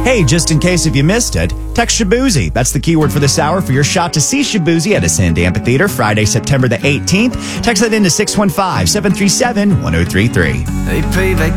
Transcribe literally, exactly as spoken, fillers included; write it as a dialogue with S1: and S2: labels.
S1: Hey, just in case if you missed it, text Shabuzi. That's the keyword for this hour for your shot to see Shabuzi at Ascend Amphitheater Friday, September the eighteenth. Text that into six one five, seven three seven, one zero three three.
S2: They pay vacation.